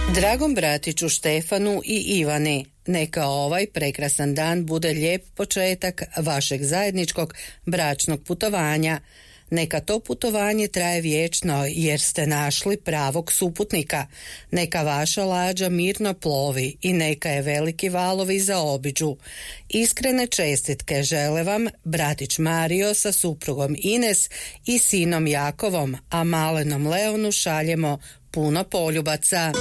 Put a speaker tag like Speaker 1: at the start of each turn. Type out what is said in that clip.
Speaker 1: Dragom bratiću Štefanu i Ivani, neka ovaj prekrasan dan bude lijep početak vašeg zajedničkog bračnog putovanja. Neka to putovanje traje vječno jer ste našli pravog suputnika. Neka vaša lađa mirno plovi i neka je veliki valovi zaobiđu. Iskrene čestitke žele vam bratić Mario sa suprugom Ines i sinom Jakovom, a malenom Leonu šaljemo puno poljubaca.